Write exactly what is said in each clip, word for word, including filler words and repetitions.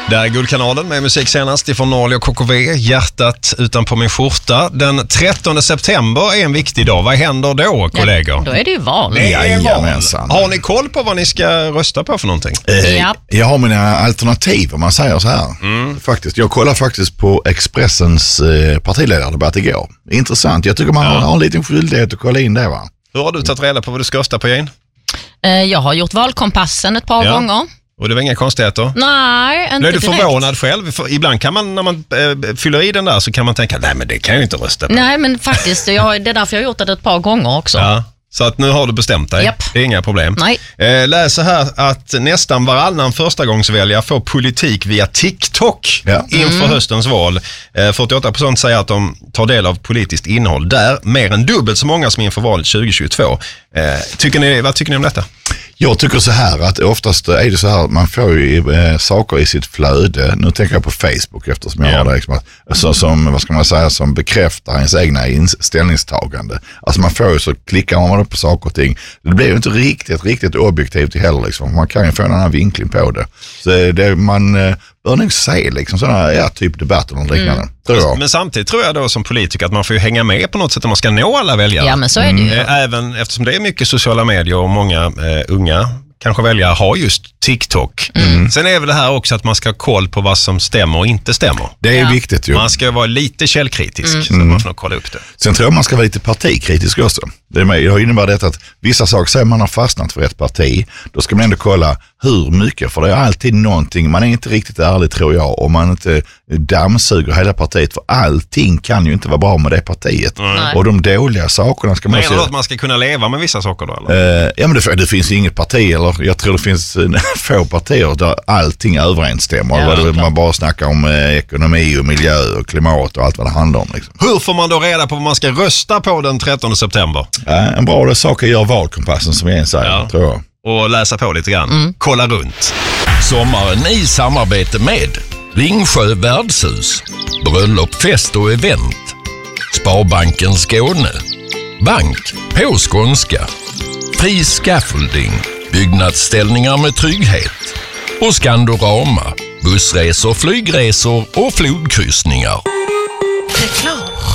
Där är Guldkanalen med musik senast ifrån Norli och K K V, Hjärtat utanpå min skjorta. Den trettonde september är en viktig dag. Vad händer då, kollegor? Ja, då är det ju val. Det är val. Har ni koll på vad ni ska rösta på för någonting? Eh, ja. Jag har mina alternativ om man säger så här. Mm. Faktiskt, jag kollar faktiskt på Expressens eh, partiledardebatt igår. Intressant. Jag tycker man ja. har en liten skyldighet att kolla in det, va? Hur har du tagit reda på vad du ska rösta på, Jane? Eh, jag har gjort valkompassen ett par ja. gånger. Och det var inga konstigheter? Nej, inte direkt. Blev du förvånad direkt. själv? För ibland kan man, när man äh, fyller i den där, så kan man tänka, nej men det kan jag ju inte rösta på. Nej, men faktiskt, jag, det är därför jag har gjort det ett par gånger också. Ja, så att nu har du bestämt dig. Japp. Det är inga problem. Nej. Eh, läser här att nästan varannan förstagångsväljare får politik via TikTok ja. inför mm. höstens val. Eh, fyrtioåtta procent säger att de tar del av politiskt innehåll där. Mer än dubbelt så många som inför valet tjugohundratjugotvå. Eh, tycker ni, vad tycker ni om detta? Jag tycker så här att oftast är det så här, man får ju eh, saker i sitt flöde. Nu tänker jag på Facebook eftersom jag yeah. har det liksom, alltså, som, vad ska man säga, som bekräftar ens egna ställningstagande. Alltså man får ju, så klickar man på saker och ting. Det blir ju inte riktigt, riktigt objektivt heller liksom. Man kan ju få en annan vinkling på det. Så det, man eh, bör nog se liksom sådana, ja, typ debatter och liknande. Mm. Tror jag. Men samtidigt tror jag då som politiker att man får ju hänga med på något sätt om man ska nå alla väljare. Ja, men så är det ju. Även eftersom det är mycket sociala medier och många eh, unga kanske väljare har just TikTok. Mm. Sen är väl det här också att man ska ha koll på vad som stämmer och inte stämmer. Det är ja. viktigt ju. Man ska vara lite källkritisk mm. så att man får kolla upp det. Sen tror jag man ska vara lite partikritisk också. Det innebär det att vissa saker säger man har fastnat för ett parti. Då ska man ändå kolla hur mycket, för det är alltid någonting, man är inte riktigt ärlig tror jag, om man inte dammsuger hela partiet, för allting kan ju inte vara bra med det partiet. Mm. Och de dåliga sakerna ska man... Menar du att man ska kunna leva med vissa saker då? Eller? Uh, ja, men det, det finns inget parti, eller jag tror det finns få partier där allting överensstämmer. Ja, det, man bara snackar om eh, ekonomi och miljö och klimat och allt vad det handlar om. Liksom. Hur får man då reda på vad man ska rösta på den trettonde september? Ja, en bra sak är att göra valkompassen som jag säger, ja. tror jag. Och läsa på lite grann. Mm. Kolla runt. Sommaren i samarbete med Ringsjö värdshus, bröllop, fest och event, Sparbanken Skåne, Bank på skånska, Fri Scaffolding, byggnadsställningar med trygghet och Skandorama, bussresor, flygresor och flodkryssningar. Reklam.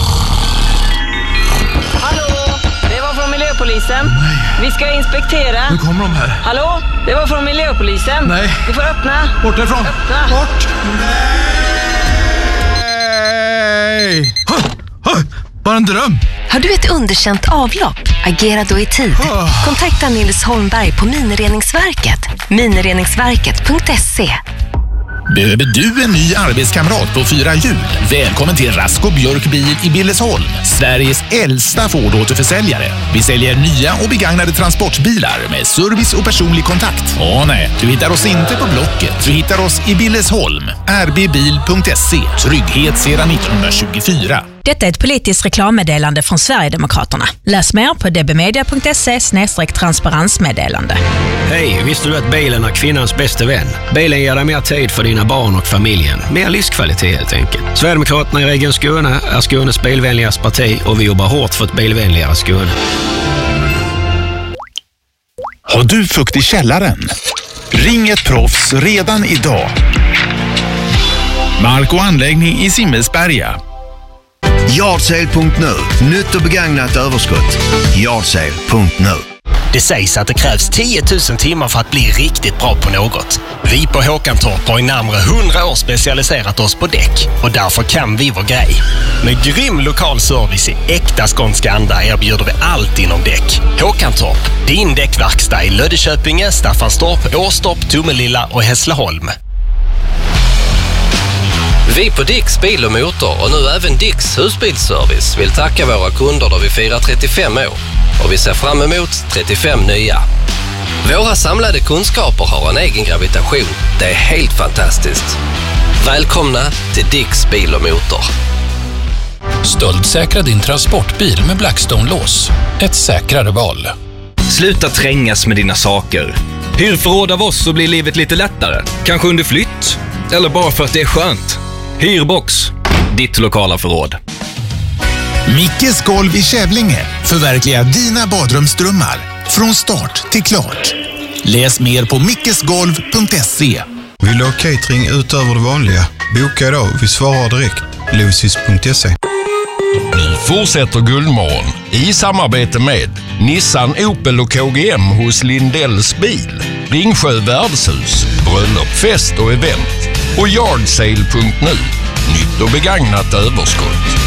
Hallå, det var från Miljöpolisen. Nej. Vi ska inspektera. Nu kommer de här. Hallå, det var från Miljöpolisen. Nej. Du får öppna. Bort därifrån. Öppna. Bort. Nej. Ha, ha, bara en dröm. Har du ett underkänt avlopp? Agera då i tid. Kontakta Nils Holmberg på Minireningsverket. minireningsverket punkt se. Behöver du en ny arbetskamrat på fyra hjul? Välkommen till Rasko Björk Bil i Billesholm, Sveriges äldsta Ford-återförsäljare. Vi säljer nya och begagnade transportbilar med service och personlig kontakt. Åh nej, du hittar oss inte på Blocket. Du hittar oss i Billesholm. r b bil punkt se. Trygghet sedan nittonhundratjugofyra. Detta är ett politiskt reklammeddelande från Sverigedemokraterna. Läs mer på d b media punkt se slash transparensmeddelande. Hej, visste du att bilen är kvinnans bästa vän? Bilen ger dig mer tid för dina barn och familjen. Mer livskvalitet helt enkelt. Sverigedemokraterna i Region Skåne är Skånes bilvänligaste parti och vi jobbar hårt för ett bilvänligare Skåne. Har du fukt i källaren? Ring ett proffs redan idag. Mark och anläggning i Simmelsberga. Yardsale punkt nu. Nytt och begagnat överskott. Yardsale punkt nu. Det sägs att det krävs tio tusen timmar för att bli riktigt bra på något. Vi på Håkantorp har i närmare hundra år specialiserat oss på däck. Och därför kan vi vår grej. Med grym lokal service i äkta skånska anda erbjuder vi allt inom däck. Håkantorp, din däckverkstad i Löddeköpinge, Staffanstorp, Åstorp, Tomelilla och Hässleholm. Vi på Dicks Bil och Motor och nu även Dicks husbilsservice vill tacka våra kunder då vi firar trettiofem år och vi ser fram emot trettiofem nya. Våra samlade kunskaper har en egen gravitation. Det är helt fantastiskt. Välkomna till Dicks Bil och Motor. Stöldsäkra din transportbil med Blackstone-lås. Ett säkrare val. Sluta trängas med dina saker. Hyr förråd av oss så blir livet lite lättare. Kanske under flytt. Eller bara för att det är skönt. Hyrbox. Ditt lokala förråd. Mickes golv i Kävlinge. Förverkliga dina badrumsdrömmar. Från start till klart. Läs mer på mickesgolv punkt se. Vill du ha catering utöver det vanliga? Boka idag. Vi svarar direkt. Lucis punkt se. Nu fortsätter Guldmorgon i samarbete med Nissan, Opel och K G M hos Lindells bil, Ringsjö värdshus, bröllop, fest och event och yardsale punkt nu. Nytt och begagnat överskott.